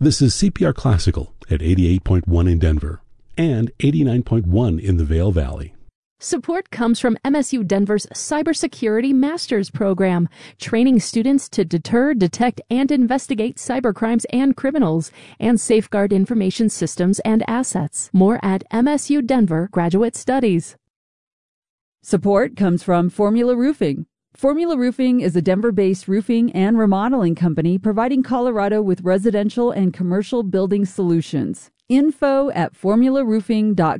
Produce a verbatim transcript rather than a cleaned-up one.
This is C P R Classical at eighty-eight point one in Denver and eighty-nine point one in the Vail Valley. Support comes from M S U Denver's Cybersecurity Master's Program, training students to deter, detect, and investigate cybercrimes and criminals, and safeguard information systems and assets. More at M S U Denver Graduate Studies. Support comes from Formula Roofing. Formula Roofing is a Denver-based roofing and remodeling company providing Colorado with residential and commercial building solutions. Info at formula roofing dot